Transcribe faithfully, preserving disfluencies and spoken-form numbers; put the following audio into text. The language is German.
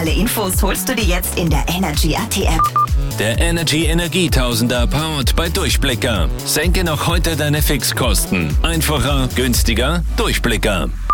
Alle Infos holst du dir jetzt in der Energy A T App. Der Energy Energietausender powered bei Durchblicker. Senke noch heute deine Fixkosten. Einfacher, günstiger, Durchblicker.